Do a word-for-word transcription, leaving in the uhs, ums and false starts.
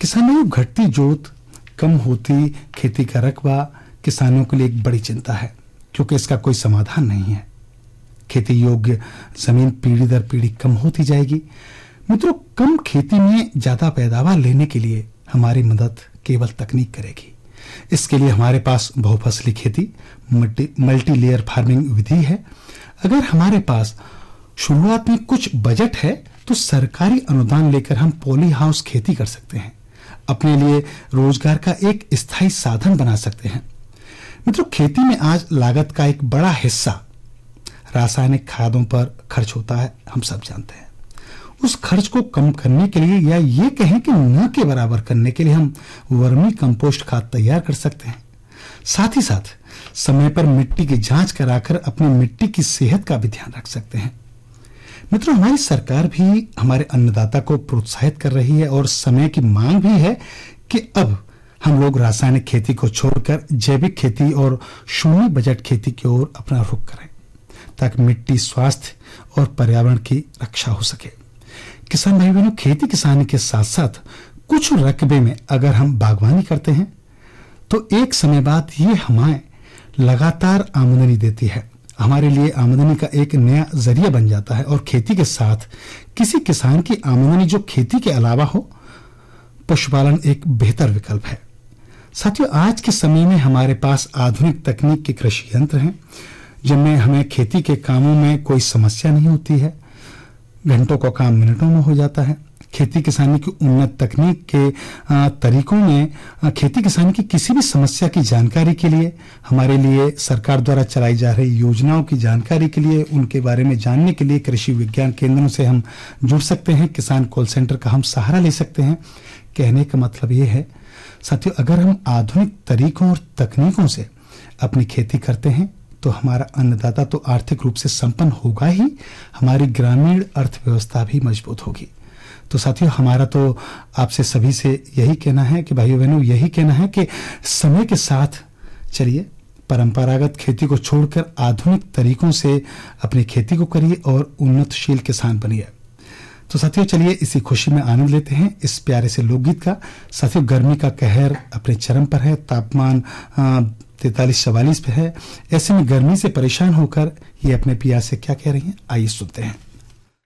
किसानों की घटती जोत, कम होती खेती का रकबा किसानों के लिए एक बड़ी चिंता है, क्योंकि इसका कोई समाधान नहीं है। खेती योग्य जमीन पीढ़ी दर पीढ़ी कम होती जाएगी। मित्रों, कम खेती में ज्यादा पैदावार लेने के लिए हमारी मदद केवल तकनीक करेगी। इसके लिए हमारे पास बहुफसली खेती, मल्टी मल्टी लेयर फार्मिंग विधि है। अगर हमारे पास शुरुआत में कुछ बजट है तो सरकारी अनुदान लेकर हम पॉली हाउस खेती कर सकते हैं, अपने लिए रोजगार का एक स्थायी साधन बना सकते हैं। मित्रों, खेती में आज लागत का एक बड़ा हिस्सा रासायनिक खादों पर खर्च होता है, हम सब जानते हैं। उस खर्च को कम करने के लिए, या ये कहें कि न के बराबर करने के लिए, हम वर्मी कंपोस्ट खाद तैयार कर सकते हैं। साथ ही साथ समय पर मिट्टी की जांच कराकर अपनी मिट्टी की सेहत का भी ध्यान रख सकते हैं। मित्रों, हमारी सरकार भी हमारे अन्नदाता को प्रोत्साहित कर रही है और समय की मांग भी है कि अब हम लोग रासायनिक खेती को छोड़कर जैविक खेती और शून्य बजट खेती की ओर अपना रुख करें, ताकि मिट्टी, स्वास्थ्य और पर्यावरण की रक्षा हो सके। किसान भाई बहनों, खेती किसानी के साथ साथ कुछ रकबे में अगर हम बागवानी करते हैं तो एक समय बाद ये हमें लगातार आमदनी देती है, हमारे लिए आमदनी का एक नया जरिया बन जाता है। और खेती के साथ किसी किसान की आमदनी जो खेती के अलावा हो, पशुपालन एक बेहतर विकल्प है। साथियों, आज के समय में हमारे पास आधुनिक तकनीक के कृषि यंत्र हैं, जिनमें हमें खेती के कामों में कोई समस्या नहीं होती है। घंटों का काम मिनटों में हो जाता है। खेती किसानी की उन्नत तकनीक के तरीकों में खेती किसानी की किसी भी समस्या की जानकारी के लिए, हमारे लिए सरकार द्वारा चलाई जा रही योजनाओं की जानकारी के लिए, उनके बारे में जानने के लिए कृषि विज्ञान केंद्रों से हम जुड़ सकते हैं। किसान कॉल सेंटर का हम सहारा ले सकते हैं। कहने का मतलब ये है साथियों, अगर हम आधुनिक तरीकों और तकनीकों से अपनी खेती करते हैं तो हमारा अन्नदाता तो आर्थिक रूप से संपन्न होगा ही, हमारी ग्रामीण अर्थव्यवस्था भी मजबूत होगी। तो साथियों, हमारा तो आपसे सभी से यही कहना है कि भाइयों बहनों, यही कहना है कि समय के साथ चलिए, परंपरागत खेती को छोड़कर आधुनिक तरीकों से अपनी खेती को करिए और उन्नतशील किसान बनिए। तो साथियों, चलिए इसी खुशी में आनंद लेते हैं इस प्यारे से लोकगीत का। साथियों, गर्मी का कहर अपने चरम पर है, तापमान तैतालीस चवालीस पे है। ऐसे में गर्मी से परेशान होकर ये अपने पिया से क्या कह रही हैं, आइए सुनते हैं।